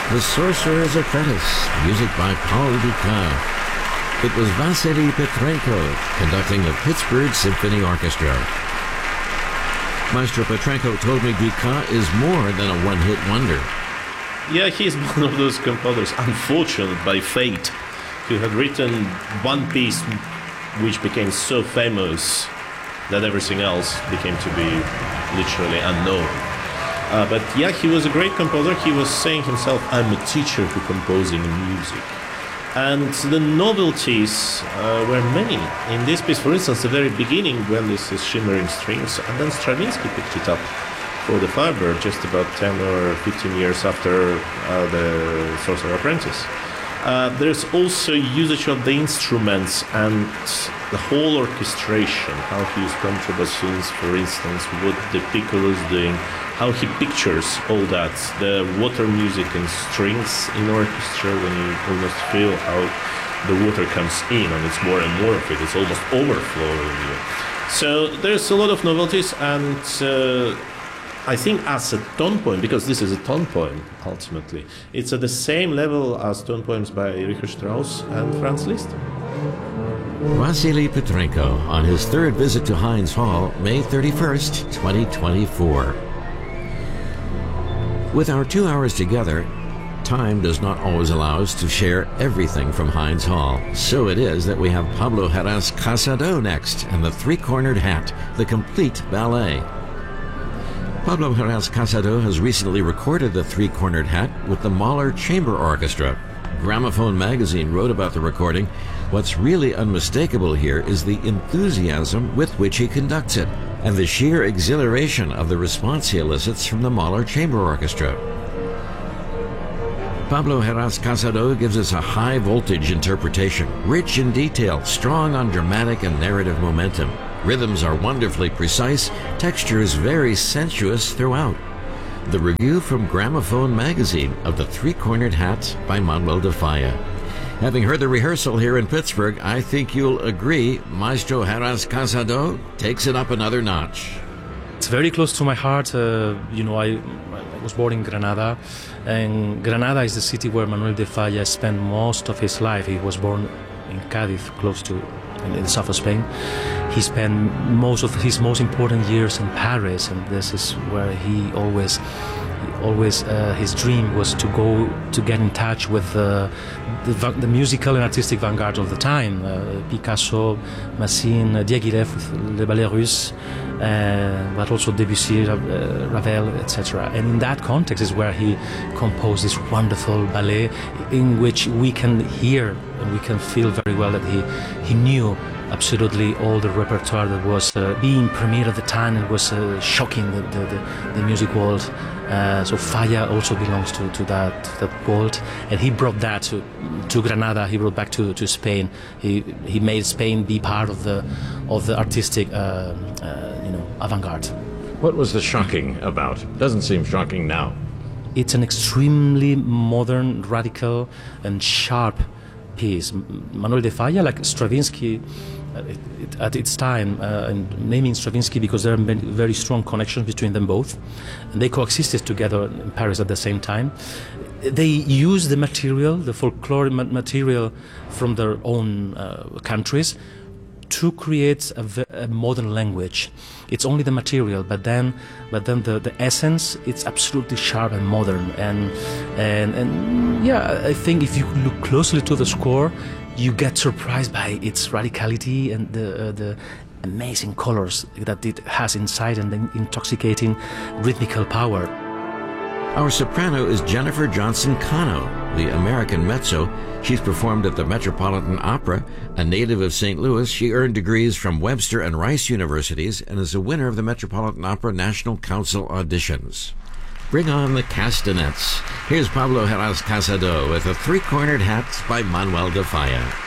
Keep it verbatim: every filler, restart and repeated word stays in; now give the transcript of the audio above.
The Sorcerer's Apprentice, music by Paul Dukas. It was Vasily Petrenko conducting the Pittsburgh Symphony Orchestra. Maestro Petrenko told me Dukas is more than a one-hit wonder. Yeah, he's one of those composers, unfortunate by fate, who had written one piece which became so famous that everything else became to be literally unknown. Uh, but yeah, he was a great composer. He was saying himself, I'm a teacher to composing music. And the novelties uh, were many. In this piece, for instance, the very beginning, when this is shimmering strings, and then Stravinsky picked it up for the Firebird just about ten or fifteen years after uh, the Sorcerer's Apprentice. Uh, there's also usage of the instruments and the whole orchestration, how he used contrabassoons, for instance, what the piccolo is doing, how he pictures all that, the water music and strings in orchestra, when you almost feel how the water comes in, and it's more and more of it, it's almost overflowing you. So there's a lot of novelties, and uh, I think as a tone poem, because this is a tone poem ultimately, it's at the same level as tone poems by Richard Strauss and Franz Liszt. Vasily Petrenko on his third visit to Heinz Hall, May thirty-first, twenty twenty-four. With our two hours together, time does not always allow us to share everything from Heinz Hall. So it is that we have Pablo Heras-Casado next and the Three-Cornered Hat, the complete ballet. Pablo Heras-Casado has recently recorded the Three-Cornered Hat with the Mahler Chamber Orchestra. Gramophone magazine wrote about the recording. What's really unmistakable here is the enthusiasm with which he conducts it, and the sheer exhilaration of the response he elicits from the Mahler Chamber Orchestra. Pablo Heras-Casado gives us a high-voltage interpretation, rich in detail, strong on dramatic and narrative momentum. Rhythms are wonderfully precise, texture is very sensuous throughout. The review from Gramophone magazine of the Three-Cornered Hat by Manuel de Falla. Having heard the rehearsal here in Pittsburgh, I think you'll agree Maestro Heras-Casado takes it up another notch. It's very close to my heart. Uh, you know, I, I was born in Granada, and Granada is the city where Manuel de Falla spent most of his life. He was born in Cádiz, close to in, in the south of Spain. He spent most of his most important years in Paris, and this is where he always, he always uh, his dream was to go to get in touch with uh, the, the musical and artistic vanguard of the time: uh, Picasso, Massine, uh, Diaghilev with Le Ballet Russe, uh, but also Debussy, uh, Ravel, et cetera. And in that context is where he composed this wonderful ballet, in which we can hear and we can feel very well that he he knew absolutely all the repertoire that was uh, being premiered at the time. It was uh, shocking the, the, the, the music world. Uh, so Falla also belongs to, to that that world, and he brought that to to Granada. He brought back to, to Spain. He he made Spain be part of the of the artistic uh, uh, you know avant-garde. What was the shocking about? Doesn't seem shocking now. It's an extremely modern, radical, and sharp piece. Manuel de Falla, like Stravinsky, uh, it, it, at its time, uh, and naming Stravinsky because there are very strong connections between them both, and they coexisted together in Paris at the same time. They used the material, the folklore material from their own uh, countries, to create a, a modern language. It's only the material, but then, but then the, the essence, it's absolutely sharp and modern. And, and and yeah, I think if you look closely to the score, you get surprised by its radicality and the uh, the amazing colors that it has inside and the intoxicating rhythmical power. Our soprano is Jennifer Johnson Cano, the American mezzo. She's performed at the Metropolitan Opera. A native of Saint Louis, she earned degrees from Webster and Rice Universities and is a winner of the Metropolitan Opera National Council auditions. Bring on the castanets. Here's Pablo Heras-Casado with a Three-Cornered Hat by Manuel de Falla.